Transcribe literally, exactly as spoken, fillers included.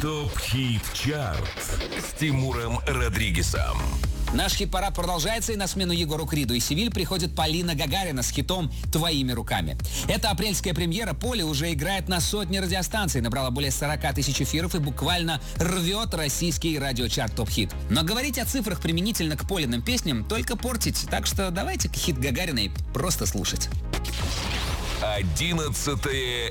ТОП-хит чарт с Тимуром Родригезом. Наш хит-парад продолжается, и на смену Егору Криду и Севиль приходит Полина Гагарина с хитом «Твоими руками». Эта апрельская премьера Поли уже играет на сотни радиостанций, набрала более сорок тысяч эфиров и буквально рвет российский радиочарт ТОП-хит. Но говорить о цифрах применительно к Полиным песням только портить, так что давайте хит Гагариной просто слушать. Одиннадцатое